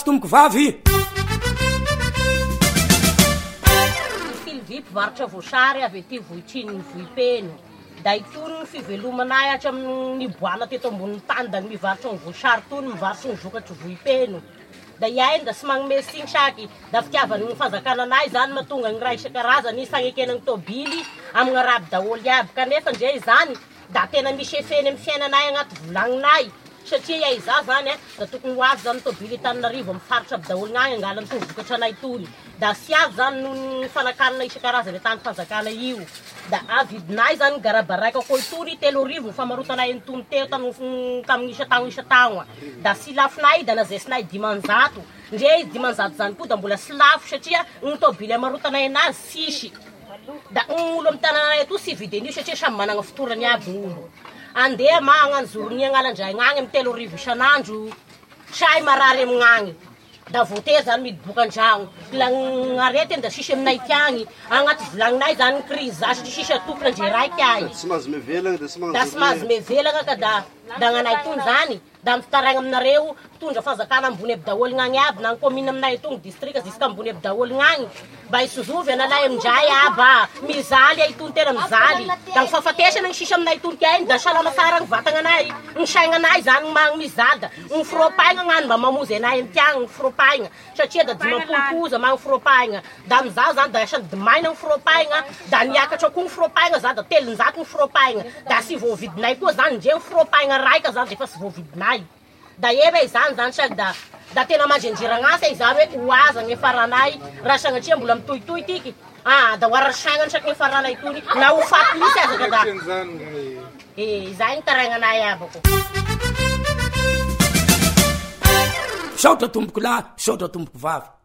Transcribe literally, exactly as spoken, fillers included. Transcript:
tomboko vavy Silvy mpivarotra voasary avy ety Vohitriny ny Vohipeno. Da itony ny fivelomanay atra amin'ny boana teto ambonin'ny tany da mivarotra ny voasary tony mivarotra ny vokatry Vohipeno. Da iahy da sy magnome signy saky da fitiavany fanjakana anay zany mahatonga ny raha isan-karazany fagnekena ny tôbily amin'ny araby daholo iaby kanefa ndray zany da tena misy efeny amin'ny fiainanay agnaty volagninay satria iahy za zany da tokony ho avy zany tôbily Tananarivo amin'ny faritra aby daholo gnagny angala ny vokatra anay tony da sy avy zany noho ny fanakanana isan-karazany tany fanjakana io da avidinay zany garabaraika koa itony telo arivo ny famarotanay ny tony teo tamin'ny isa-tagno isa-tagno da sy lafinay da nazesinay dimanjato ndre dimanjato zany koa da mbola sy lafo satria ny tôbily amarotanay anazy sisy da ny olo amin'ny tananay ato sy videnio satria samy managna fotorany aby olo andeha magnano zorony agnalandray gnagny amin'ny telo arivo isan'andro say marary amignagny da vote zany midoboka an-dragno arety da sisy aminay tiagny agnaty volagninay zany ny crise satria sisy atokona ndre raiky ahy tsy mahazo mevelagna da sy da sy mahazo mevelagna ka da da gnanay tony zany da mifitaraigna aminareo tondra fanjakana ambony aby daholo gnagny aby na ny commune aminay tony district ziska ambony aby daholo gnagny mba isozovy analay amindray aba mizaly ay tony tena mizaly da mifafatesana ny sisy aminay tony kay da salama sara ny vatagnanay ny saignanay zany magny mizada ny firopaigna gnany mba mamozy anay amin'ny tiagny ny firopaigna satria da dimampolopoza magny firopaigna da amizao zany da asany dimaina ny firopaigna da niakatra koa ny firopaigna za da telonjato ny firopaigna da sy voavidinay koa zany ndre ny firopaigna raika zany efa sy voavidinay da ebe zany zany saky da da tena mandrenjeragnasa iza hoe oaza ny faranay raha sagnatria mbola mitohitohy tiky ah da hoarasagnany saky ny faranay tony na ho faty misy aza da eh zay ny taragnanay abako saotra tomboko lahy saotra tomboko vavy